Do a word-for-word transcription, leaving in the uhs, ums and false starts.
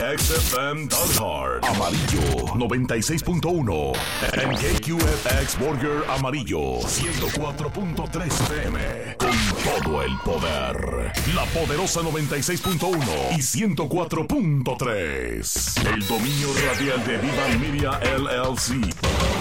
X F M Dalhart Amarillo noventa y seis punto uno. En K Q F X Burger Amarillo ciento cuatro punto tres F M. Con todo el poder. La Poderosa noventa y seis punto uno y ciento cuatro punto tres. El dominio radial de Viva Media L L C.